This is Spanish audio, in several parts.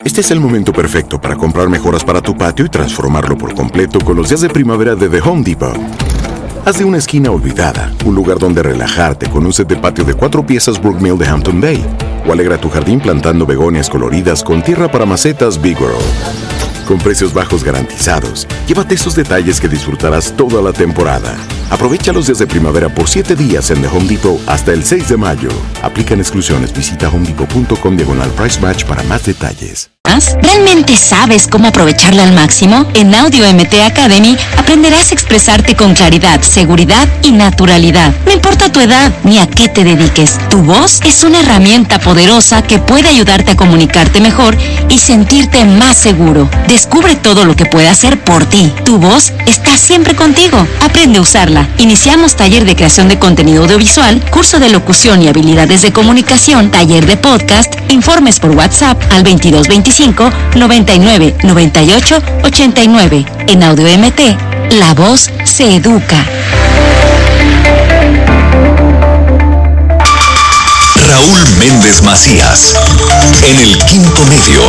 Este es el momento perfecto para comprar mejoras para tu patio y transformarlo por completo con los días de primavera de The Home Depot. Haz de una esquina olvidada un lugar donde relajarte con un set de patio de 4 piezas Brookmill de Hampton Bay. O alegra tu jardín plantando begonias coloridas con tierra para macetas Big World. Con precios bajos garantizados, llévate esos detalles que disfrutarás toda la temporada. Aprovecha los días de primavera por 7 días en The Home Depot hasta el 6 de mayo. Aplican exclusiones. Visita homedepot.com/price match para más detalles. ¿Realmente sabes cómo aprovecharla al máximo? En Audio MT Academy aprenderás a expresarte con claridad, seguridad y naturalidad. No importa tu edad ni a qué te dediques, tu voz es una herramienta poderosa que puede ayudarte a comunicarte mejor y sentirte más seguro. Descubre todo lo que puede hacer por ti. Tu voz está siempre contigo. Aprende a usarla. Iniciamos taller de creación de contenido audiovisual, curso de locución y habilidades de comunicación, taller de podcast. Informes por WhatsApp al 2225 99 98 89. En Audio MT, la voz se educa. Raúl Méndez Macías, en el Quinto Medio.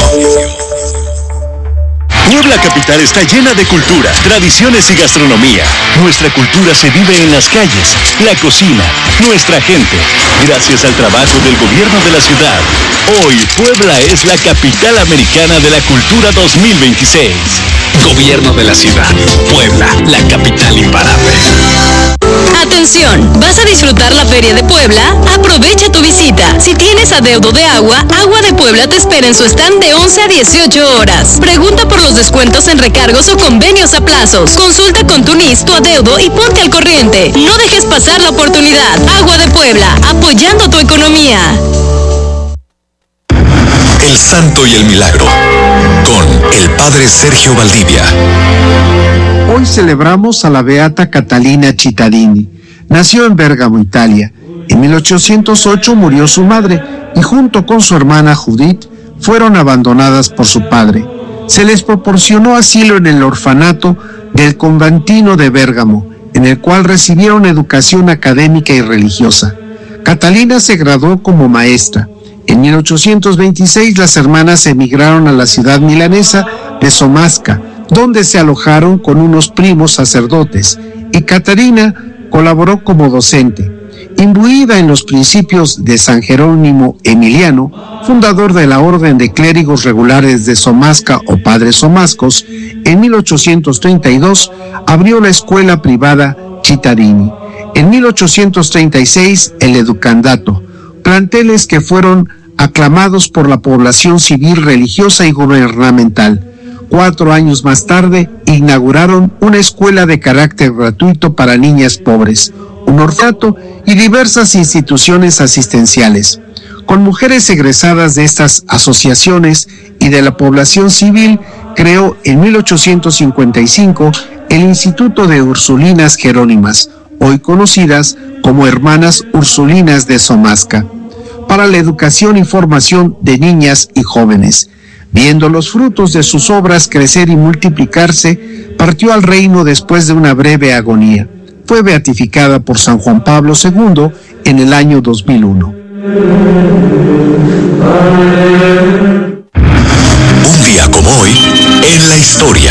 Puebla capital está llena de cultura, tradiciones y gastronomía. Nuestra cultura se vive en las calles, la cocina, nuestra gente. Gracias al trabajo del gobierno de la ciudad, hoy Puebla es la capital americana de la cultura 2026. Gobierno de la ciudad, Puebla, la capital imparable. Atención, ¿vas a disfrutar la Feria de Puebla? Aprovecha tu visita. Si tienes adeudo de agua, Agua de Puebla te espera en su stand de 11 a 18 horas. Pregunta por los descuentos en recargos o convenios a plazos. Consulta con tu NIS tu adeudo y ponte al corriente. No dejes pasar la oportunidad. Agua de Puebla, apoyando tu economía. El Santo y el Milagro, con el Padre Sergio Valdivia. Hoy celebramos a la beata Catalina Cittadini. Nació en Bérgamo, Italia. En 1808 murió su madre y junto con su hermana Judith fueron abandonadas por su padre. Se les proporcionó asilo en el orfanato del conventino de Bérgamo, en el cual recibieron educación académica y religiosa. Catalina se graduó como maestra. En 1826 las hermanas emigraron a la ciudad milanesa de Somasca, donde se alojaron con unos primos sacerdotes, y Catalina colaboró como docente. Imbuida en los principios de San Jerónimo Emiliano, fundador de la Orden de Clérigos Regulares de Somasca o Padres Somascos, en 1832 abrió la escuela privada Cittadini. En 1836 el Educandato, planteles que fueron aclamados por la población civil, religiosa y gubernamental. 4 años más tarde inauguraron una escuela de carácter gratuito para niñas pobres, un orfanato y diversas instituciones asistenciales. Con mujeres egresadas de estas asociaciones y de la población civil, creó en 1855 el Instituto de Ursulinas Jerónimas, hoy conocidas como Hermanas Ursulinas de Somasca, para la educación y formación de niñas y jóvenes. Viendo los frutos de sus obras crecer y multiplicarse, partió al reino después de una breve agonía. Fue beatificada por San Juan Pablo II en el año 2001. Un día como hoy, en la historia.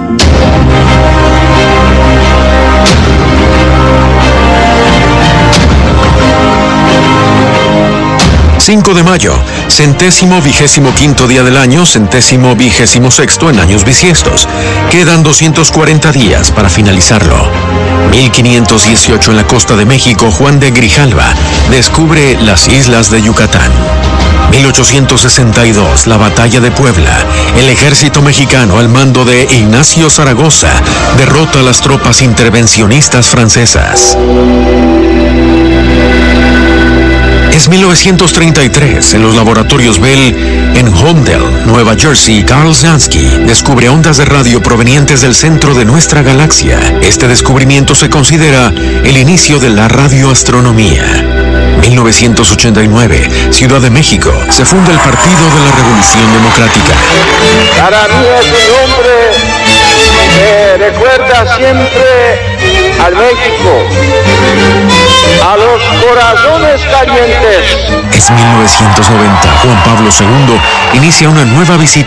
5 de mayo, 125º día del año, 126º en años bisiestos. Quedan 240 días para finalizarlo. 1518 en la costa de México, Juan de Grijalva descubre las islas de Yucatán. 1862, la batalla de Puebla. El ejército mexicano al mando de Ignacio Zaragoza derrota a las tropas intervencionistas francesas. Es 1933, en los laboratorios Bell en Holmdel, Nueva Jersey, Carl Sagan descubre ondas de radio provenientes del centro de nuestra galaxia. Este descubrimiento se considera el inicio de la radioastronomía. 1989, Ciudad de México, se funda el Partido de la Revolución Democrática. Para mí es un hombre que recuerda siempre al México, a los corazones calientes. Es 1990, Juan Pablo II inicia una nueva visita